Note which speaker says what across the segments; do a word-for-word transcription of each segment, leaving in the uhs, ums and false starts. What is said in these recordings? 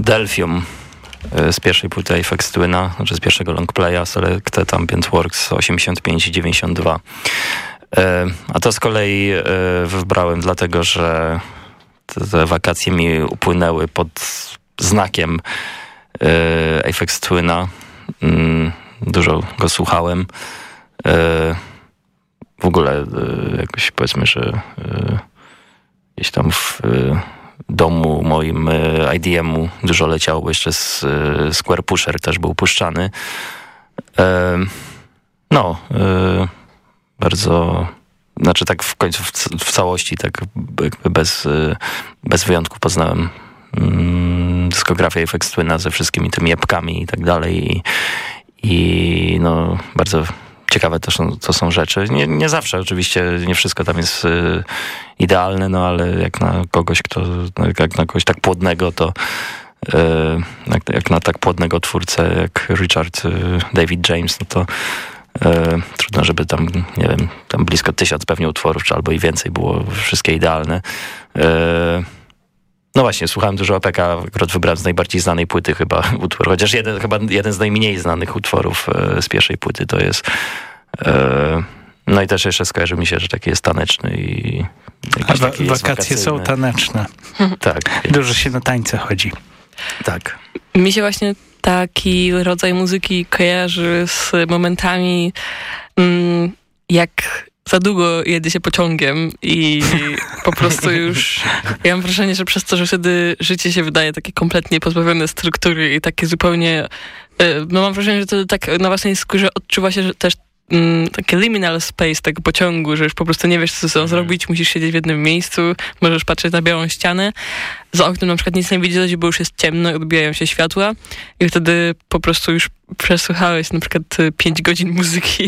Speaker 1: Delphium z pierwszej płyty Aphex Twina, znaczy z pierwszego longplaya Selected Ambient Works osiemdziesiąt pięć dziewięćdziesiąt dwa. A to z kolei wybrałem dlatego, że te, te wakacje mi upłynęły pod znakiem Aphex Twina. Dużo go słuchałem. W ogóle jakoś powiedzmy, że gdzieś tam w domu moim I D M-u dużo leciało, bo jeszcze z Square Pusher też był puszczany. No, bardzo, znaczy tak w końcu w, w całości, tak jakby bez, bez wyjątku poznałem dyskografię Aphex Twina ze wszystkimi tymi epkami i tak dalej i, i no bardzo ciekawe to są, to są rzeczy. Nie, nie zawsze oczywiście, nie wszystko tam jest y, idealne, no ale jak na kogoś, kto, jak na kogoś tak płodnego, to y, jak, jak na tak płodnego twórcę jak Richard y, David James, no to y, trudno, żeby tam, nie wiem, tam blisko tysiąc pewnie utworów, czy albo i więcej było wszystkie idealne. Y, No właśnie, słuchałem dużo Apeka, akurat wybrałem z najbardziej znanej płyty chyba utwór, chociaż jeden, chyba jeden z najmniej znanych utworów e, z pierwszej płyty to jest. E, no i też jeszcze skojarzy mi się, że taki jest taneczny i
Speaker 2: A wa- wakacje są taneczne.
Speaker 1: Tak.
Speaker 2: Dużo się na tańce chodzi.
Speaker 1: Tak.
Speaker 3: Mi się właśnie taki rodzaj muzyki kojarzy z momentami mm, jak za długo jedzie się pociągiem i po prostu już ja mam wrażenie, że przez to, że wtedy życie się wydaje takie kompletnie pozbawione struktury i takie zupełnie, no mam wrażenie, że to tak na własnej skórze odczuwa się że też mm, takie liminal space tego pociągu, że już po prostu nie wiesz, co ze sobą zrobić, musisz siedzieć w jednym miejscu, możesz patrzeć na białą ścianę, za oknem na przykład nic nie widzieć, bo już jest ciemno i odbijają się światła i wtedy po prostu już przesłuchałeś na przykład pięć godzin muzyki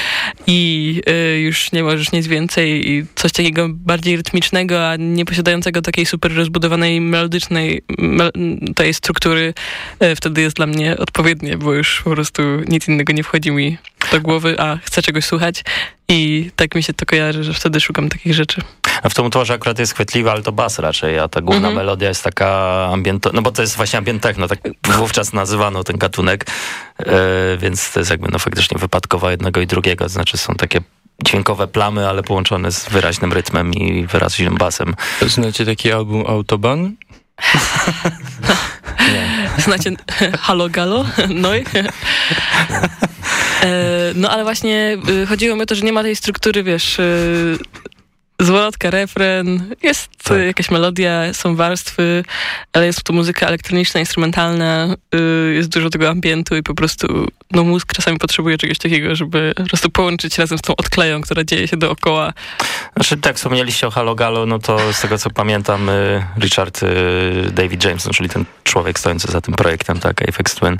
Speaker 3: i y, już nie możesz nic więcej i coś takiego bardziej rytmicznego, a nie posiadającego takiej super rozbudowanej, melodycznej mel- tej struktury y, wtedy jest dla mnie odpowiednie, bo już po prostu nic innego nie wchodzi mi do głowy, a chcę czegoś słuchać i tak mi się to kojarzy, że wtedy szukam takich rzeczy.
Speaker 1: A w tym utworze akurat jest chwytliwy alto bas raczej, a ta główna mm-hmm. melodia jest taka ambient, no bo to jest właśnie ambient techno, tak wówczas nazywano ten gatunek, yy, więc to jest jakby no faktycznie wypadkowa jednego i drugiego, to znaczy są takie dźwiękowe plamy, ale połączone z wyraźnym rytmem i wyraźnym basem.
Speaker 4: Znacie taki album Autobahn?
Speaker 3: Nie. Znacie Halo Galo? No i... No ale właśnie chodziło mi o to, że nie ma tej struktury, wiesz, zwrotka, refren, jest tak. Jakaś melodia, są warstwy, ale jest to muzyka elektroniczna, instrumentalna, jest dużo tego ambientu i po prostu no mózg czasami potrzebuje czegoś takiego, żeby po prostu połączyć razem z tą odkleją, która dzieje się dookoła.
Speaker 1: Znaczy tak, wspomnieliście o Halo Galo, no to z tego co pamiętam Richard David James, czyli ten człowiek stojący za tym projektem, tak, Aphex Twin,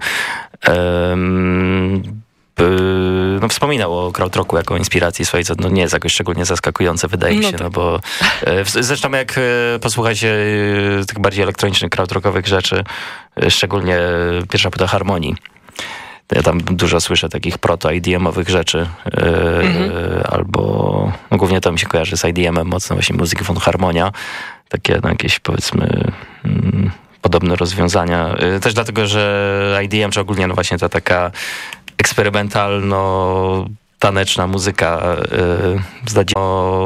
Speaker 1: um, no wspominał o krautrocku jako inspiracji swojej, co no nie jest jakoś szczególnie zaskakujące, wydaje mi się, no, tak. no bo zresztą jak posłuchacie tych bardziej elektronicznych, krautrockowych rzeczy, szczególnie pierwsza płyta Harmonii, ja tam dużo słyszę takich proto-I D M-owych rzeczy, mm-hmm. albo no głównie to mi się kojarzy z I D M-em mocno, właśnie muzyki von Harmonia, takie no, jakieś powiedzmy mm, podobne rozwiązania, też dlatego, że I D M, czy ogólnie no właśnie ta taka eksperymentalno-taneczna muzyka yy,